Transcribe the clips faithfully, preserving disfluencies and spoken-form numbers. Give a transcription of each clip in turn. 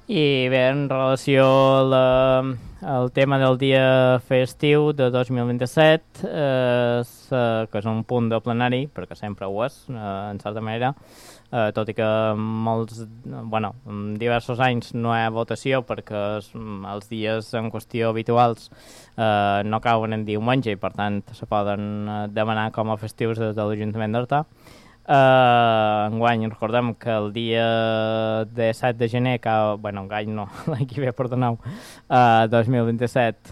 I bé, en relació la, al tema del dia festiu de dos mil vint-i-set, eh, que és un punt de plenari, perquè sempre ho és, eh, en certa manera, eh, tot i que molts, bueno, en diversos anys no hi ha votació perquè es, els dies en qüestió habituals eh, no cauen en diumenge i per tant se poden demanar com a festius des de l'Ajuntament d'Artà. Uh, enguany recordem que el dia disset de gener cau, bueno, enguany no, l'any que ve, perdoneu, uh, dos mil vint-i-set,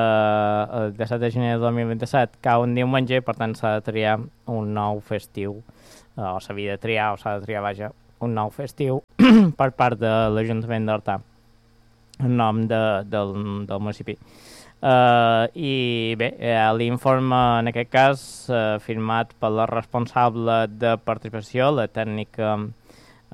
uh, el disset de gener de dos mil vint-i-set cau un diumenge, per tant s'ha de triar un nou festiu, uh, o s'havia de triar, o s'ha de triar, vaja, un nou festiu per part de l'Ajuntament d'Artà, en nom de, del, del municipi. Uh, I bé, uh, l'informe en aquest cas uh, firmat per la responsable de participació, la tècnica uh,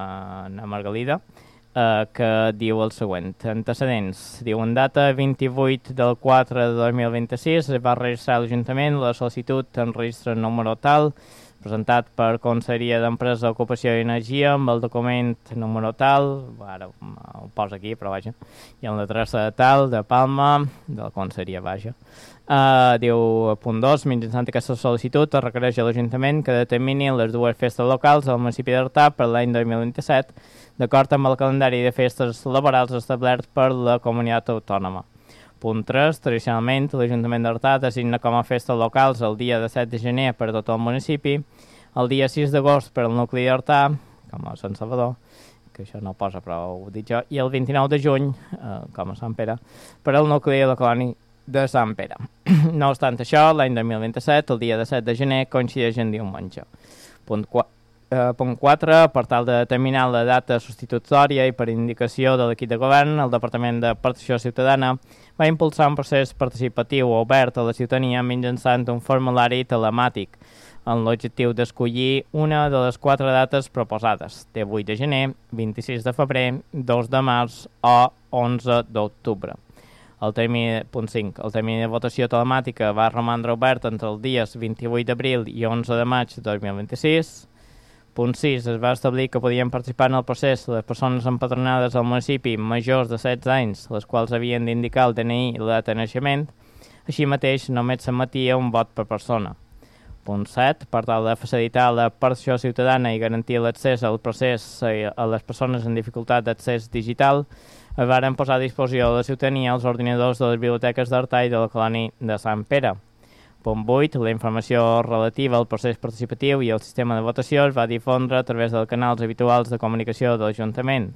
Ana Margalida, uh, que diu el següent. Antecedents. Diu, en data vint-i-vuit del quatre de dos mil vint-i-sis es va registrar a l'Ajuntament la sol·licitud en registre número tal presentat per Conselleria d'Empresa, Ocupació i Energia amb el document número tal, ara ho posa aquí, però vaja, i en l'adreça de tal, de Palma, de la Conselleria, vaja. Uh, diu, punt dos, mitjançant aquesta sol·licitud es requereix a l'Ajuntament que determini les dues festes locals al municipi d'Artà per l'any dos mil vint-i-set, d'acord amb el calendari de festes laborals establert per la comunitat autònoma. Punt tres. Tradicionalment, l'Ajuntament d'Artà designa com a festes locals el dia disset de gener per a tot el municipi, el dia sis d'agost per al nucli d'Artà, com a Sant Salvador, que això no posa però ho dic jo, i el vint-i-nou de juny, eh, com a Sant Pere, per al nucli de la colònia de Sant Pere. No obstant això, l'any dos mil vint-i-set, el dia disset de gener, coincideix en diumenge. Punt quatre. Uh, punt quatre. Per tal de determinar la data substitutòria i per indicació de l'equip de govern, el Departament de Participació Ciutadana va impulsar un procés participatiu obert a la ciutadania mitjançant un formulari telemàtic amb l'objectiu d'escollir una de les quatre dates proposades, divuit de gener, vint-i-sis de febrer, dos de març o onze d'octubre. El termini, punt cinc. El termini de votació telemàtica va romandre obert entre els dies vint-i-vuit d'abril i onze de maig de dos mil vint-i-sis. Punt sis. Es va establir que podien participar en el procés les persones empadronades al municipi majors de setze anys, les quals havien d'indicar el D N I i la data de naixement. Així mateix, només s'emetia un vot per persona. Punt set. Per tal de facilitar la participació ciutadana i garantir l'accés al procés a les persones en dificultat d'accés digital, es varen posar a disposició de la ciutadania els ordinadors de les biblioteques d'Artà i de la colònia de Sant Pere. Punt vuit. La informació relativa al procés participatiu i al sistema de votació es va difondre a través dels canals habituals de comunicació de l'Ajuntament.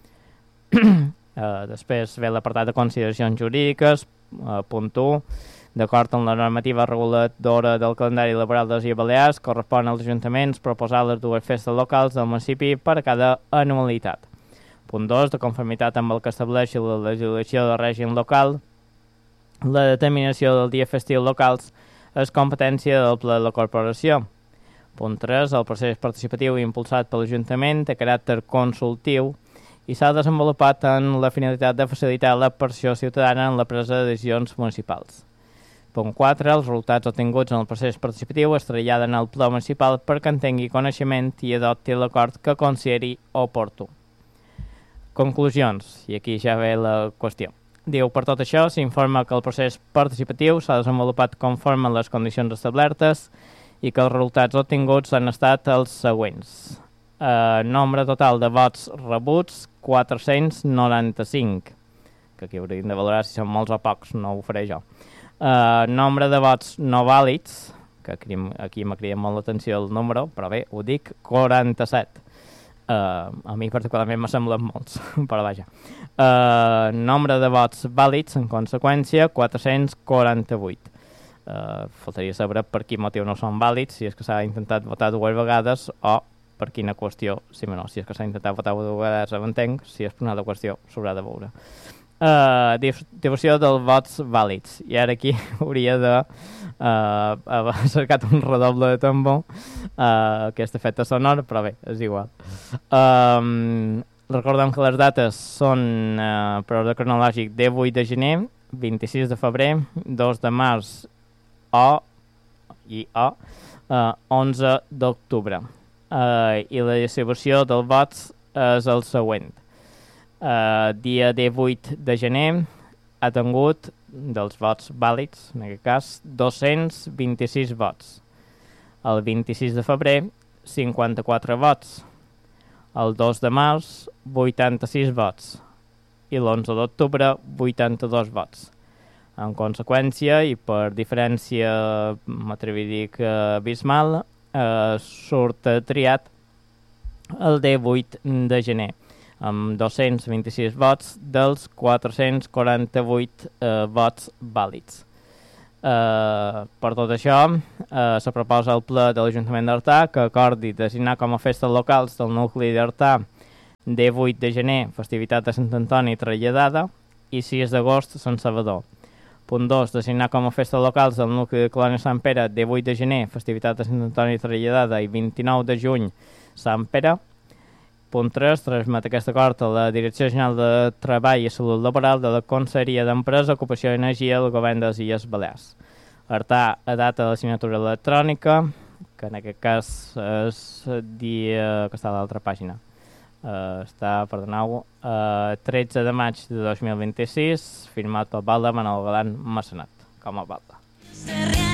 uh, després ve l'apartat de consideracions jurídiques, uh, punt u. D'acord amb la normativa reguladora del calendari laboral de les Illes Balears, correspon als ajuntaments proposar les dues festes locals del municipi per a cada anualitat. Punt dos. De conformitat amb el que estableixi la legislació de règim local, la determinació del dia festiu locals és competència del ple de la corporació. Punt tres. El procés participatiu impulsat per l'Ajuntament té caràcter consultiu i s'ha desenvolupat en la finalitat de facilitar la participació ciutadana en la presa de decisions municipals. Punt quatre. Els resultats obtinguts en el procés participatiu es traslladen al ple municipal perquè en tingui coneixement i adopti l'acord que consideri oportú. Conclusions, i aquí ja ve la qüestió. Diu, per tot això, s'informa que el procés participatiu s'ha desenvolupat conforme a les condicions establertes i que els resultats obtinguts han estat els següents. Eh, nombre total de vots rebuts, quatre-cents noranta-cinc, que aquí hauríem de valorar si són molts o pocs, no ho faré jo. Eh, nombre de vots no vàlids, que aquí, aquí m'ha cridat molt l'atenció el número, però bé, ho dic, quaranta-set. Uh, a mi particularment m'ha semblat molts, però vaja. Uh, nombre de vots vàlids, en conseqüència, quatre-cents quaranta-vuit. Uh, faltaria saber per quin motiu no són vàlids, si és que s'ha intentat votar dues vegades o per quina qüestió, si no, si és que s'ha intentat votar dues vegades, ho entenc, si és per una altra qüestió, s'haurà de veure. Uh, distribució dels vots vàlids. I ara aquí hauria de uh, haver cercat un redoble de tambor, uh, aquest efecte sonor, però bé, és igual. Um, recordem que les dates són uh, per ordre cronològic divuit de gener, vint-i-sis de febrer, dos de març o, i o, uh, onze d'octubre. Uh, I la distribució dels vots és el següent. Uh, dia divuit de gener ha tingut, dels vots vàlids, en aquest cas, dos-cents vint-i-sis vots. El vint-i-sis de febrer, cinquanta-quatre vots. El dos de març, vuitanta-sis vots. I l'onze d'octubre, vuitanta-dos vots. En conseqüència, i per diferència, m'atrevi a dir que abismal, eh, surt triat el divuit de gener, amb dos-cents vint-i-sis vots dels quatre-cents quaranta-vuit eh, vots vàlids. Eh, per tot això, eh, se proposa al ple de l'Ajuntament d'Artà que acordi designar com a festes locals del nucli d'Artà divuit de gener, festivitat de Sant Antoni traslladada, i sis d'agost, Sant Salvador. Punt dos. Designar com a festes locals del nucli de Colònia Sant Pere divuit de gener, festivitat de Sant Antoni traslladada, i vint-i-nou de juny, Sant Pere. Punt tres. Transmet aquest acord a la Direcció General de Treball i Salut Laboral de la Conselleria d'Empresa, Ocupació i Energia del Govern de les Illes Balears. Artà a data de la signatura electrònica, que en aquest cas és el dia que està a l'altra pàgina. Uh, està, perdoneu, uh, tretze de maig de dos mil vint-i-sis, firmat pel Balda Manel Galan Massanat, com a Balda.